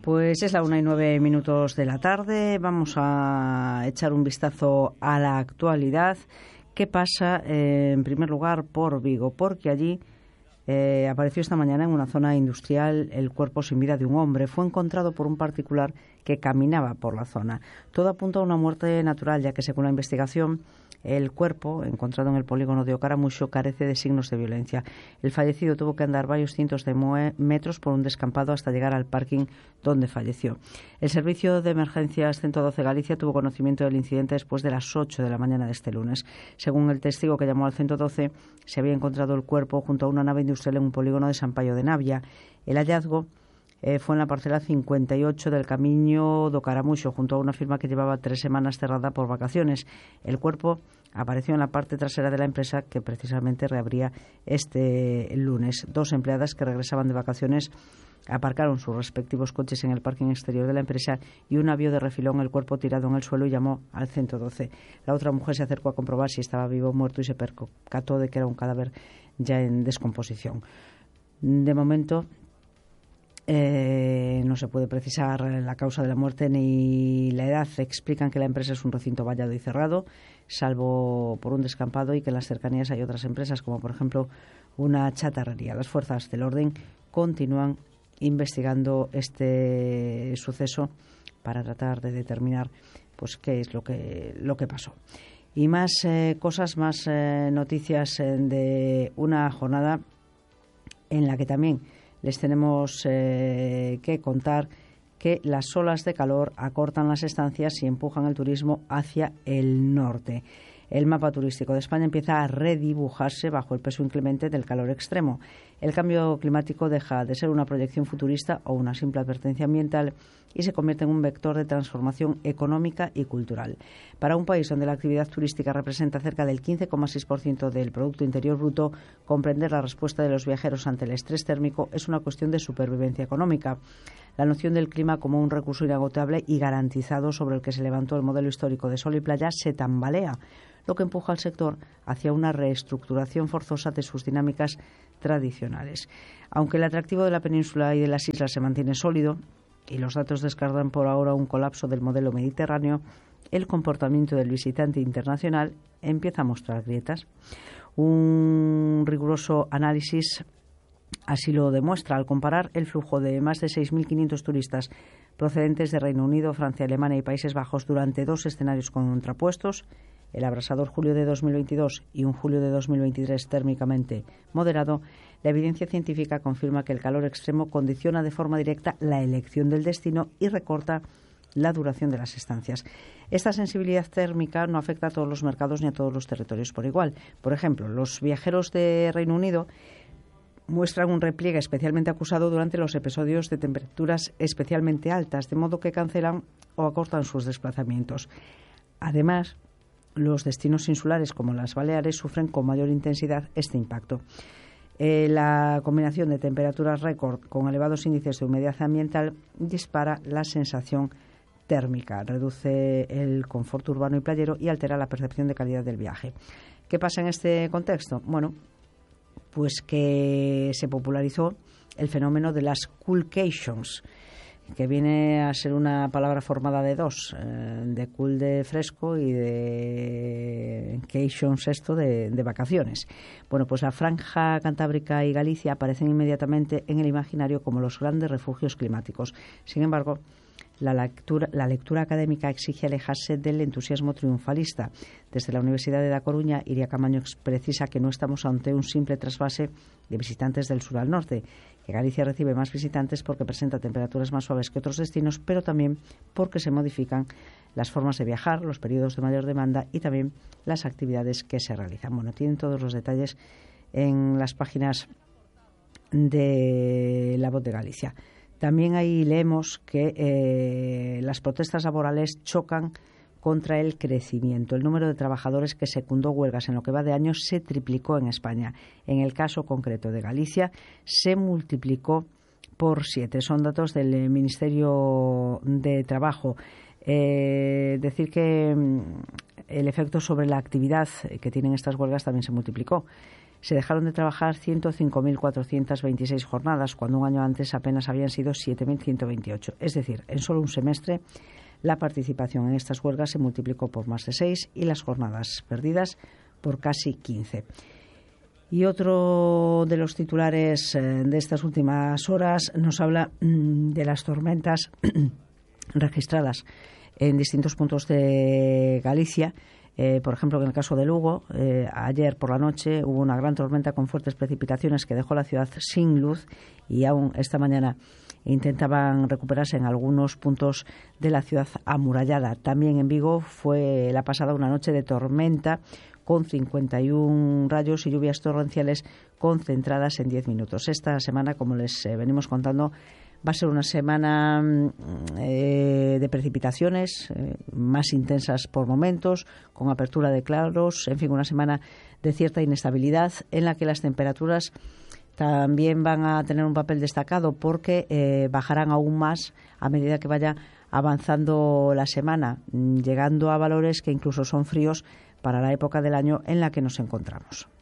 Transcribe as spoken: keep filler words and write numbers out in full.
Pues es la una y nueve minutos de la tarde. Vamos a echar un vistazo a la actualidad. ¿Qué pasa, eh, en primer lugar, por Vigo? Porque allí eh, apareció esta mañana en una zona industrial el cuerpo sin vida de un hombre. Fue encontrado por un particular que caminaba por la zona. Todo apunta a una muerte natural, ya que según la investigación, el cuerpo, encontrado en el polígono de Ocaramuxo, carece de signos de violencia. El fallecido tuvo que andar varios cientos de metros por un descampado hasta llegar al parking donde falleció. El Servicio de Emergencias ciento doce Galicia tuvo conocimiento del incidente después de las ocho de la mañana de este lunes. Según el testigo que llamó al ciento doce, se había encontrado el cuerpo junto a una nave industrial en un polígono de San Paio de Navia. El hallazgo Eh, fue en la parcela cincuenta y ocho del Camiño do Caramuxo, junto a una firma que llevaba tres semanas cerrada por vacaciones. El cuerpo apareció en la parte trasera de la empresa, que precisamente reabría este lunes. Dos empleadas que regresaban de vacaciones aparcaron sus respectivos coches en el parking exterior de la empresa y una vio de refilón el cuerpo tirado en el suelo y llamó al ciento doce. La otra mujer se acercó a comprobar si estaba vivo o muerto y se percató de que era un cadáver ya en descomposición. De momento, Eh, no se puede precisar la causa de la muerte ni la edad. Explican que la empresa es un recinto vallado y cerrado, salvo por un descampado, y que en las cercanías hay otras empresas, como por ejemplo una chatarrería. Las fuerzas del orden continúan investigando este suceso para tratar de determinar pues qué es lo que, lo que pasó. Y más eh, cosas, más eh, noticias eh, de una jornada en la que también les tenemos eh, que contar que las olas de calor acortan las estancias y empujan el turismo hacia el norte. El mapa turístico de España empieza a redibujarse bajo el peso inclemente del calor extremo. El cambio climático deja de ser una proyección futurista o una simple advertencia ambiental y se convierte en un vector de transformación económica y cultural. Para un país donde la actividad turística representa cerca del quince coma seis por ciento del Producto Interior Bruto, comprender la respuesta de los viajeros ante el estrés térmico es una cuestión de supervivencia económica. La noción del clima como un recurso inagotable y garantizado sobre el que se levantó el modelo histórico de sol y playa se tambalea, lo que empuja al sector hacia una reestructuración forzosa de sus dinámicas tradicionales. Aunque el atractivo de la península y de las islas se mantiene sólido y los datos descartan por ahora un colapso del modelo mediterráneo, el comportamiento del visitante internacional empieza a mostrar grietas. Un riguroso análisis así lo demuestra al comparar el flujo de más de seis mil quinientos turistas procedentes de Reino Unido, Francia, Alemania y Países Bajos durante dos escenarios contrapuestos, el abrasador julio de dos mil veintidós y un julio de dos mil veintitrés térmicamente moderado. La evidencia científica confirma que el calor extremo condiciona de forma directa la elección del destino y recorta la duración de las estancias. Esta sensibilidad térmica no afecta a todos los mercados ni a todos los territorios por igual. Por ejemplo, los viajeros de Reino Unido muestran un repliegue especialmente acusado durante los episodios de temperaturas especialmente altas, de modo que cancelan o acortan sus desplazamientos. Además, los destinos insulares como las Baleares sufren con mayor intensidad este impacto. Eh, la combinación de temperaturas récord con elevados índices de humedad ambiental dispara la sensación térmica, reduce el confort urbano y playero y altera la percepción de calidad del viaje. ¿Qué pasa en este contexto? Bueno, pues que se popularizó el fenómeno de las coolcations, que viene a ser una palabra formada de dos, eh, de cool de fresco y de cations esto de, de vacaciones. Bueno, pues la franja cantábrica y Galicia aparecen inmediatamente en el imaginario como los grandes refugios climáticos. Sin embargo, La lectura, la lectura académica exige alejarse del entusiasmo triunfalista. Desde la Universidad de Da Coruña, Iria Camaño precisa que no estamos ante un simple trasvase de visitantes del sur al norte, que Galicia recibe más visitantes porque presenta temperaturas más suaves que otros destinos, pero también porque se modifican las formas de viajar, los periodos de mayor demanda y también las actividades que se realizan. Bueno, tienen todos los detalles en las páginas de La Voz de Galicia. También ahí leemos que eh, las protestas laborales chocan contra el crecimiento. El número de trabajadores que secundó huelgas en lo que va de año se triplicó en España. En el caso concreto de Galicia, se multiplicó por siete. Son datos del Ministerio de Trabajo. Eh, decir que el efecto sobre la actividad que tienen estas huelgas también se multiplicó. Se dejaron de trabajar ciento cinco mil cuatrocientas veintiséis jornadas, cuando un año antes apenas habían sido siete mil ciento veintiocho. Es decir, en solo un semestre la participación en estas huelgas se multiplicó por más de seis y las jornadas perdidas por casi quince. Y otro de los titulares de estas últimas horas nos habla de las tormentas registradas en distintos puntos de Galicia. Eh, por ejemplo, en el caso de Lugo, eh, ayer por la noche hubo una gran tormenta con fuertes precipitaciones que dejó la ciudad sin luz, y aún esta mañana intentaban recuperarse en algunos puntos de la ciudad amurallada. También en Vigo fue la pasada una noche de tormenta con cincuenta y uno rayos y lluvias torrenciales concentradas en diez minutos. Esta semana, como les eh, venimos contando, va a ser una semana eh, de precipitaciones eh, más intensas por momentos, con apertura de claros, en fin, una semana de cierta inestabilidad en la que las temperaturas también van a tener un papel destacado, porque eh, bajarán aún más a medida que vaya avanzando la semana, llegando a valores que incluso son fríos para la época del año en la que nos encontramos.